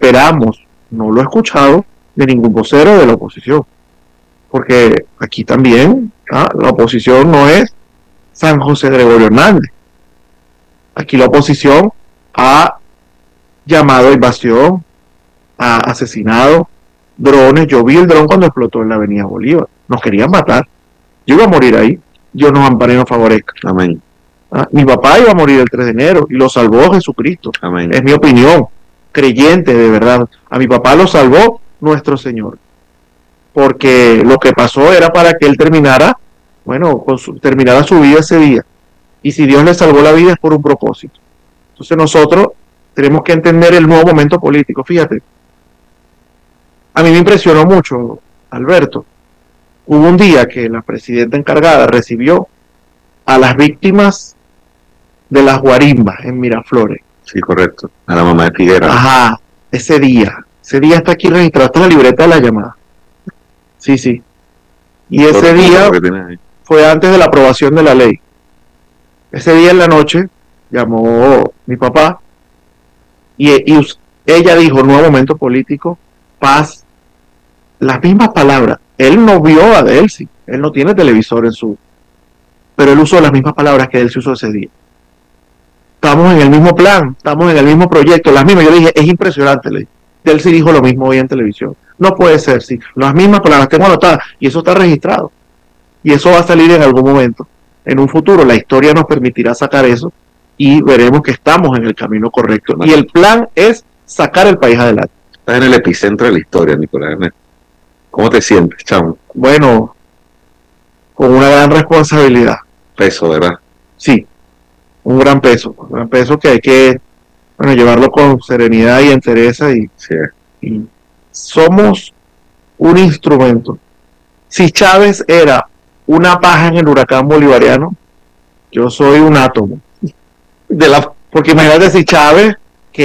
esperamos, no lo he escuchado de ningún vocero de la oposición, porque aquí también la oposición no es San José Gregorio Hernández. Aquí la oposición ha llamado a invasión, ha asesinado drones. Yo vi el dron cuando explotó en la avenida Bolívar. Nos querían matar. Yo iba a morir ahí. Dios nos ampare y nos favorezca. Amén. Mi papá iba a morir el 3 de enero y lo salvó Jesucristo. Amén. Es mi opinión, creyente de verdad. A mi papá lo salvó nuestro Señor. Porque lo que pasó era para que él terminara, terminara su vida ese día. Y si Dios le salvó la vida es por un propósito. Entonces nosotros tenemos que entender el nuevo momento político. Fíjate, a mí me impresionó mucho, Alberto. Hubo un día que la presidenta encargada recibió a las víctimas de las guarimbas en Miraflores. Sí, correcto. A la mamá de Figuera. Ajá, ese día está aquí registrado, está en la libreta de la llamada. Sí. Y ese día fue antes de la aprobación de la ley. Ese día en la noche llamó mi papá y ella dijo, nuevo momento político, paz, las mismas palabras. Él no vio a Delcy, él no tiene televisor pero él usó las mismas palabras que Delcy usó ese día. Estamos en el mismo plan, estamos en el mismo proyecto, las mismas. Yo le dije, es impresionante, Delcy dijo lo mismo hoy en televisión. No puede ser, sí, las mismas palabras tengo anotadas y eso está registrado. Y eso va a salir en algún momento. En un futuro la historia nos permitirá sacar eso y veremos que estamos en el camino correcto. Y el plan es sacar el país adelante. Estás en el epicentro de la historia, Nicolás. ¿Cómo te sientes, chamo? Bueno, con una gran responsabilidad. Peso, ¿verdad? Sí, un gran peso que hay que llevarlo con serenidad y entereza y somos un instrumento. Si Chávez era una paja en el huracán bolivariano, yo soy un átomo. Porque imagínate si Chávez.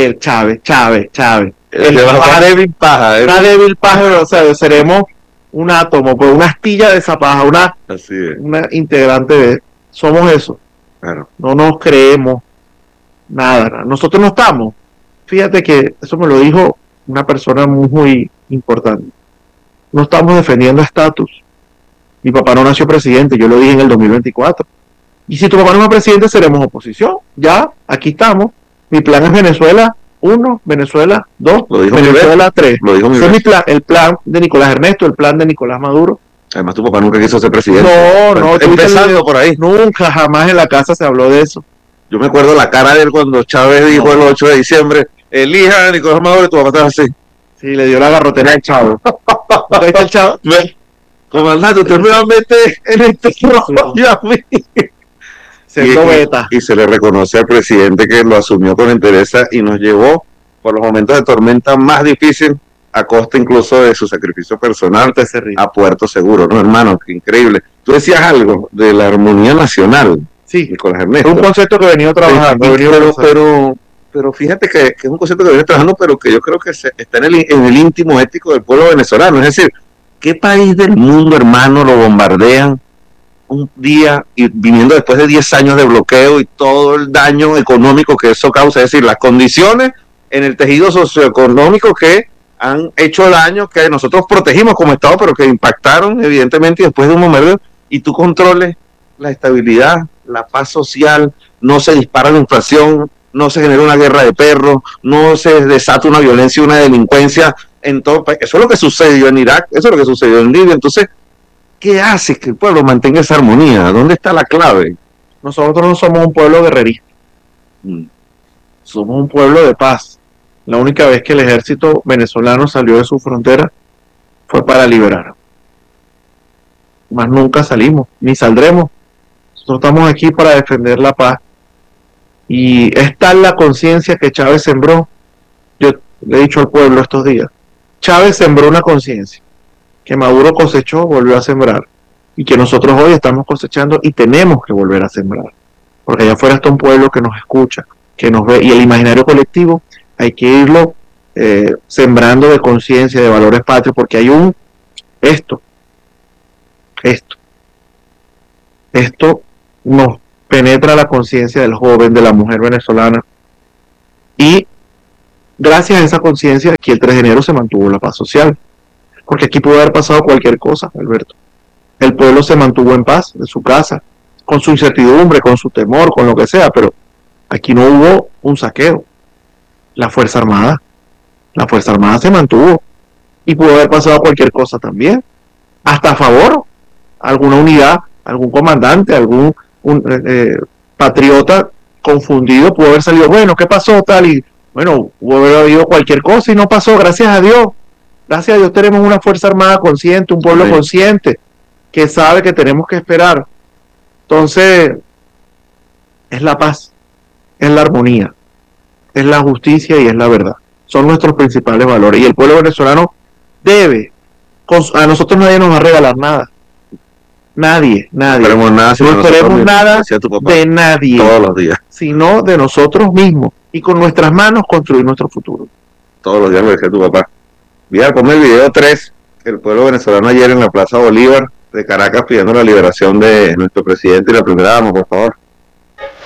Una débil paja. Una débil paja, o sea, seremos un átomo, pues una astilla de esa paja, una integrante de. Somos eso. Claro. No nos creemos nada. Nosotros no estamos. Fíjate que eso me lo dijo una persona muy importante. No estamos defendiendo estatus. Mi papá no nació presidente, yo lo dije en el 2024. Y si tu papá no es presidente, seremos oposición. Ya, aquí estamos. Mi plan es Venezuela 1, Venezuela 2, Venezuela 3. Ese es mi plan, el plan de Nicolás Ernesto, el plan de Nicolás Maduro. Además, tu papá nunca quiso ser presidente. No. Empezando por ahí. Nunca, jamás en la casa se habló de eso. Yo me acuerdo la cara de él cuando Chávez dijo el 8 de diciembre, elija a Nicolás Maduro y tu papá estaba así. Sí, le dio la garrotera al Chavo. ¿Ahí está el Chavo? Comandante, usted me va a meter en este rollo a mí. Y se le reconoce al presidente que lo asumió con entereza y nos llevó por los momentos de tormenta más difíciles, a costa incluso de su sacrificio personal, a puerto seguro, ¿no, hermano? Qué increíble. Tú decías algo de la armonía nacional, sí, Nicolás Ernesto. Es un concepto que he venido trabajando. Pero fíjate que es un concepto que viene trabajando, pero que yo creo que está en el íntimo ético del pueblo venezolano. Es decir, ¿qué país del mundo, hermano, lo bombardean un día y viniendo después de 10 años de bloqueo y todo el daño económico que eso causa? Es decir, las condiciones en el tejido socioeconómico que han hecho daño, que nosotros protegimos como Estado, pero que impactaron evidentemente, y después de un momento, y tú controles la estabilidad, la paz social, no se dispara la inflación, no se genera una guerra de perros, no se desata una violencia y una delincuencia en todo el país. Eso es lo que sucedió en Irak, eso es lo que sucedió en Libia. Entonces, ¿qué hace que el pueblo mantenga esa armonía? ¿Dónde está la clave? Nosotros no somos un pueblo guerrerista. Somos un pueblo de paz. La única vez que el ejército venezolano salió de su frontera fue para liberar. Más nunca salimos, ni saldremos. Nosotros estamos aquí para defender la paz. Y es tal la conciencia que Chávez sembró. Yo le he dicho al pueblo estos días, Chávez sembró una conciencia que Maduro cosechó, volvió a sembrar, y que nosotros hoy estamos cosechando y tenemos que volver a sembrar, porque allá afuera está un pueblo que nos escucha, que nos ve, y el imaginario colectivo hay que irlo sembrando de conciencia, de valores patrios, porque hay esto nos penetra la conciencia del joven, de la mujer venezolana, y gracias a esa conciencia, aquí el 3 de enero se mantuvo la paz social. Porque aquí pudo haber pasado cualquier cosa, Alberto. El pueblo se mantuvo en paz en su casa, con su incertidumbre, con su temor, con lo que sea, pero aquí no hubo un saqueo. La Fuerza Armada se mantuvo y pudo haber pasado cualquier cosa también. Hasta a favor, alguna unidad, algún comandante, algún patriota confundido pudo haber salido, bueno, ¿qué pasó tal? Y bueno, pudo haber habido cualquier cosa y no pasó, gracias a Dios. Gracias a Dios tenemos una Fuerza Armada consciente, un pueblo consciente, que sabe que tenemos que esperar. Entonces, es la paz, es la armonía, es la justicia y es la verdad. Son nuestros principales valores. Y el pueblo venezolano debe, a nosotros nadie nos va a regalar nada. Nadie. No esperemos nada de nadie. Todos los días. Sino de nosotros mismos. Y con nuestras manos construir nuestro futuro. Todos los días lo decía tu papá. Mira, ponme el video 3, que el pueblo venezolano ayer en la Plaza Bolívar de Caracas pidiendo la liberación de nuestro presidente y la primera dama, por favor.